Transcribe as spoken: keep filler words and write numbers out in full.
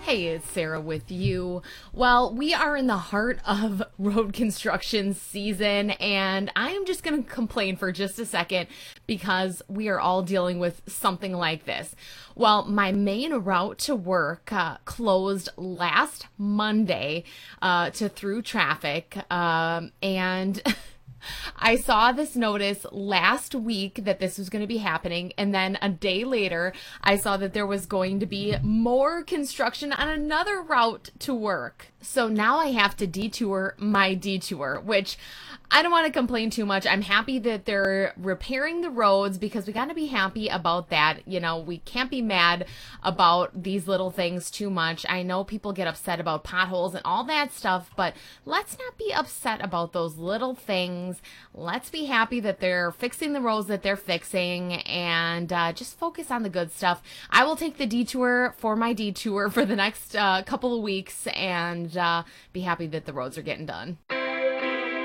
Hey, it's Sarah with you. Well, we are in the heart of road construction season, and I am just going to complain for just a second because we are all dealing with something like this. Well, my main route to work uh, closed last Monday uh, to through traffic, um, and I saw this notice last week that this was going to be happening, and then a day later, I saw that there was going to be more construction on another route to work. So now I have to detour my detour, which I don't want to complain too much. I'm happy that they're repairing the roads because we got to be happy about that. You know, we can't be mad about these little things too much. I know people get upset about potholes and all that stuff, but let's not be upset about those little things. Let's be happy that they're fixing the roads that they're fixing and uh, just focus on the good stuff. I will take the detour for my detour for the next uh, couple of weeks and uh, be happy that the roads are getting done.